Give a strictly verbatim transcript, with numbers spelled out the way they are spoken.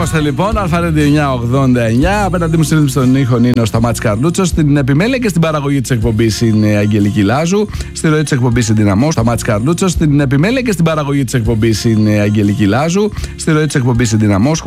είμαστε λοιπόν. Αλφαρέντι εννιά ογδόντα εννιά. Απέναντί μου στον ήχο είναι ο Σταμάτης Καρλούτσος. Στην επιμέλεια και στην παραγωγή της εκπομπής είναι η Αγγελική Λάζου. Στη ροή της εκπομπής είναι Δυναμός. Σταμάτης Καρλούτσος. Στην επιμέλεια και στην παραγωγή της εκπομπής είναι η Αγγελική Λάζου. Στη ροή της εκπομπής είναι Δυναμός.